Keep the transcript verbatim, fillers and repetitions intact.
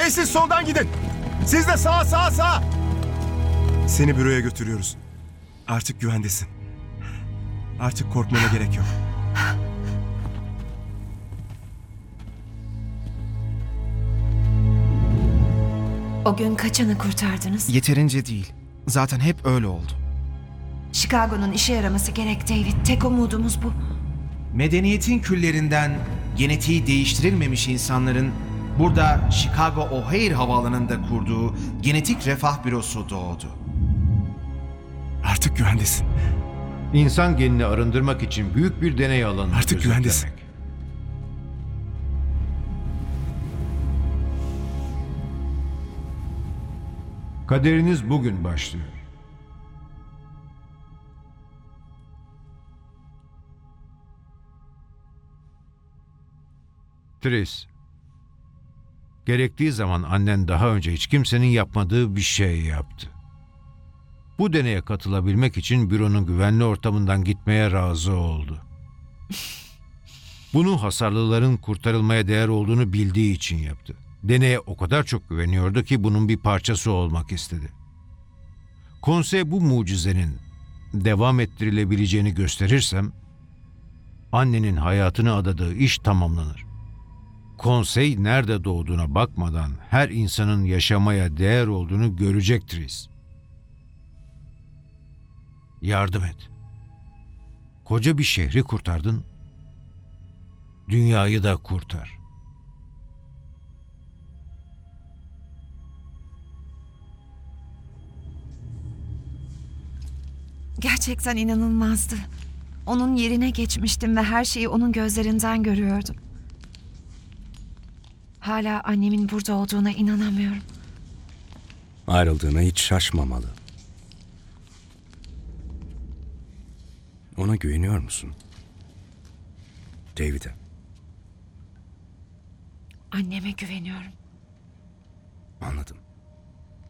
Hey, siz soldan gidin. Siz de sağa sağa sağa. Seni büroya götürüyoruz. Artık güvendesin. Artık korkmana gerek yok. O gün kaçanı kurtardınız? Yeterince değil. Zaten hep öyle oldu. Chicago'nun işe yaraması gerek David. Tek umudumuz bu. Medeniyetin küllerinden genetiği değiştirilmemiş insanların burada Chicago O'Hare havaalanında kurduğu Genetik Refah Bürosu doğdu. Artık güvendesin. İnsan genini arındırmak için büyük bir deney alanı Artık gözetlemek. güvendesin. Kaderiniz bugün başlıyor. Tris, gerektiği zaman annen daha önce hiç kimsenin yapmadığı bir şey yaptı. Bu deneye katılabilmek için büronun güvenli ortamından gitmeye razı oldu. Bunu hasarlıların kurtarılmaya değer olduğunu bildiği için yaptı. Deneye o kadar çok güveniyordu ki bunun bir parçası olmak istedi. Konsey bu mucizenin devam ettirilebileceğini gösterirsem, annenin hayatını adadığı iş tamamlanır. Konsey nerede doğduğuna bakmadan her insanın yaşamaya değer olduğunu görecektir. Yardım et. Koca bir şehri kurtardın, dünyayı da kurtar. Gerçekten inanılmazdı. Onun yerine geçmiştim ve her şeyi onun gözlerinden görüyordum. Hala annemin burada olduğuna inanamıyorum. Ayrıldığına hiç şaşmamalı. Ona güveniyor musun? David'e. Anneme güveniyorum. Anladım.